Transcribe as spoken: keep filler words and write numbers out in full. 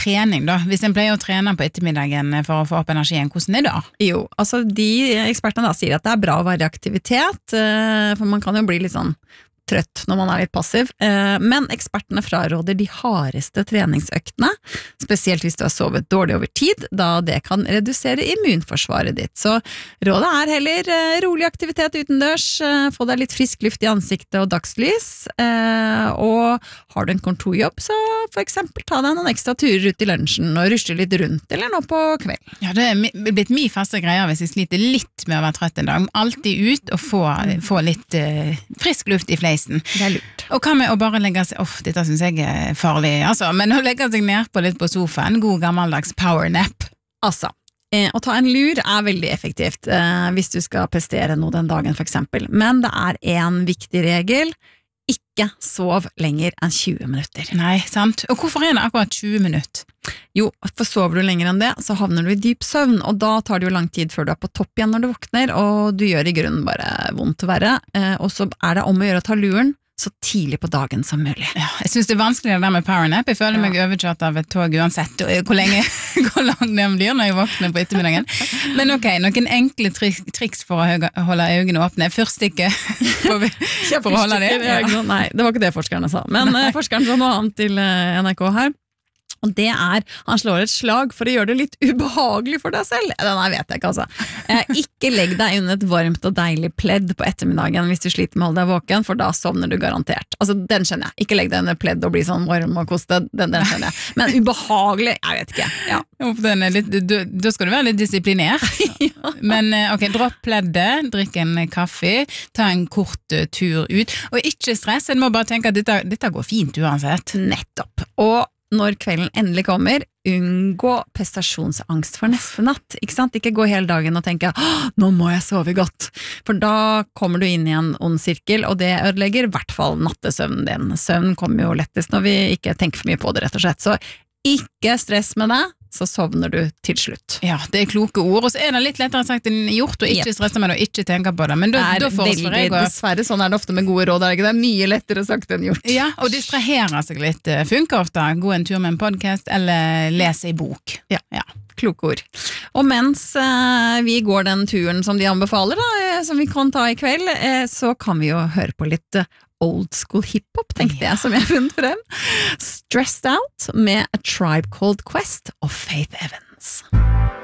trening da? Hvis en pleier å trene på ettermiddagen for å få opp energien, hvordan er det da? Jo, altså de ekspertene da sier at det er bra å være i aktivitet, for man kan jo bli litt sånn trøtt når man er litt passiv, men ekspertene fraråder de hardeste treningsøktene, spesielt hvis du har sovet dårlig over tid, da det kan redusere immunforsvaret ditt. Så rådet er heller rolig aktivitet utendørs, få deg litt frisk luft i ansiktet og dagslys, og har du en kontorjobb, så for eksempel ta deg noen ekstra turer ut i lunsjen og rusle litt rundt, eller nå på kveld. Ja, det er blitt mye faste greier hvis jeg sliter litt med å være trøtt en dag. Alltid ut og få, få litt uh, frisk luft i fleisen. Det er lurt. Og hva med å bare legge seg, åh, dette synes jeg er farlig, altså, men å legge seg ned på litt på sofaen, god gammeldags power nap. Altså, eh, å ta en lur er veldig effektivt, eh, hvis du skal prestere noe den dagen for eksempel, men det er en viktig regel, ikke sov lenger enn tjue minutter. Nei, sant? Og hvorfor er det akkurat tjue minutter? Jo, for sover du lenger enn det, så havner du i dyp søvn, og da tar det jo lang tid før du er på topp igjen når du våkner, og du gjør i grunnen bare vondt verre, eh, og så er det om å gjøre å ta luren så tidlig på dagen som mulig. Ja, jeg synes det er vanskelig det der med powernap, jeg føler ja. meg overkjørt av et tog uansett, og hvor lenge, hvor lang det blir når jeg våkner på ettermiddagen. Men ok, noen enkle trik, triks for å holde øynene åpne, førstikke for, for å holde det. Ja. Nei, det var ikke det forskerne sa, men Nei. forskeren sa noe annet til N R K her. Og det er, han slår et slag for å gjøre det litt ubehagelig for deg selv. Den her vet jeg ikke, altså. Eh, ikke legg deg under et varmt og deilig pledd på ettermiddagen hvis du sliter med å holde deg våken, for da sovner du garantert. Altså, den skjønner jeg. Ikke legg deg under pledd og bli sånn varm og koste. Den, den skjønner jeg. Men ubehagelig, jeg vet ikke. Ja. Den er litt, du, da skal du være litt disiplinert. ja. Men ok, dropp pleddet, drikk en kaffe, ta en kort uh, tur ut, og ikke stress. Jeg må bare tenke at dette, dette går fint uansett. Nettopp. Og når kvelden endelig kommer, unngå prestasjonsangst for neste natt, ikke sant? Ikke gå hele dagen og tenke, nå må jeg sove godt, for da kommer du inn i en ond sirkel, og det ødelegger i hvert fall nattesøvnen din. Søvn kommer jo lettest når vi ikke tenker for mye på det, rett og slett, så ikke stress med det, så sovner du til slutt. Ja, det er kloke ord, og så er det litt lettere sagt enn gjort, og ikke yep. stresse med det, og ikke tenke på det, men da, det da foreslår jeg å... Dessverre, sånn er det ofte med gode råd, er det ikke? Det er mye lettere sagt enn gjort. Ja, og distrahere seg litt, funker ofte, gå en tur med en podcast, eller lese i bok. Ja, ja. Kloke ord. Og mens eh, vi går den turen som de anbefaler, da, som vi kan ta i kveld, eh, så kan vi jo høre på litt eh, old school hiphop, tenkte jeg, som jeg har funnet frem. Stressed Out med A Tribe Called Quest og Faith Evans.